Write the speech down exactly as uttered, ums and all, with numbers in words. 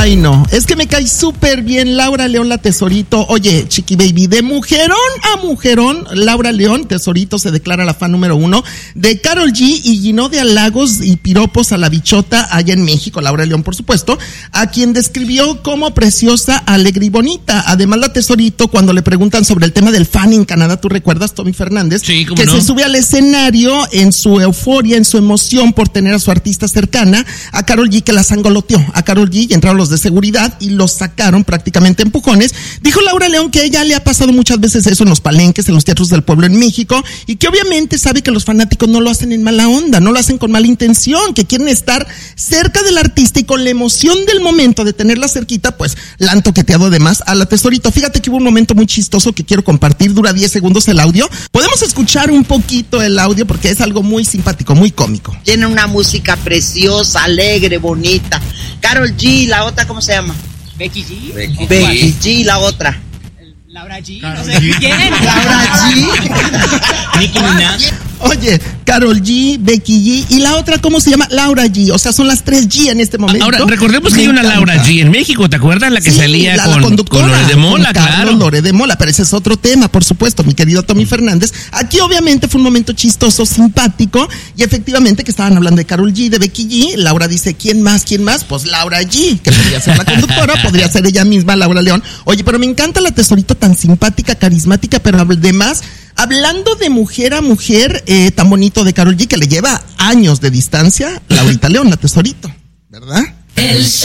Ay, no, es que me cae súper bien Laura León, la Tesorito. Oye, Chiqui Baby, de mujerón a mujerón, Laura León, Tesorito, se declara la fan número uno de Karol G y llenó de halagos y piropos a la bichota allá en México, Laura León, por supuesto, a quien describió como preciosa, alegre y bonita. Además, la Tesorito, cuando le preguntan sobre el tema del fan en Canadá, ¿tú recuerdas, Tommy Fernández? Sí, ¿cómo que no? se sube al escenario en su euforia, en su emoción por tener a su artista cercana, a Karol G, que la sangoloteó a Karol G y entraron los de seguridad y los sacaron prácticamente empujones. Dijo Laura León que ella le ha pasado muchas veces eso en los palenques, en los teatros del pueblo en México, y que obviamente sabe que los fanáticos no lo hacen en mala onda, no lo hacen con mala intención, que quieren estar cerca del artista y con la emoción del momento de tenerla cerquita, pues la han toqueteado de más a la Tesorito. Fíjate que hubo un momento muy chistoso que quiero compartir, dura diez segundos el audio. Podemos escuchar un poquito el audio porque es algo muy simpático, muy cómico. Tiene una música preciosa, alegre, bonita. Karol G, la otra, ¿cómo se llama? Becky G. Becky, Becky G, la otra. Laura G. Karol No sé G. quién. Laura G. Nicki Minaj. Oye, Karol G, Becky G y la otra, ¿cómo se llama? Laura G. O sea, son las tres G en este momento. Ahora, recordemos que Me hay una encanta. Laura G en México, ¿te acuerdas? La que Sí, salía la, con, la conductora, con Lore de Mola, con Carlos claro. Lore de Mola, pero ese es otro tema, por supuesto, mi querido Tommy Fernández. Aquí obviamente fue un momento chistoso, simpático, y efectivamente que estaban hablando de Karol G, de Becky G. Laura dice, ¿quién más? ¿Quién más? Pues Laura G, que podría ser la conductora, podría ser ella misma, Laura León. Oye, pero me encanta la Tesorito tan simpática, carismática, pero además, hablando de mujer a mujer, eh, tan bonito de Karol G, que le lleva años de distancia, Laurita León, la Tesorito, ¿verdad? El show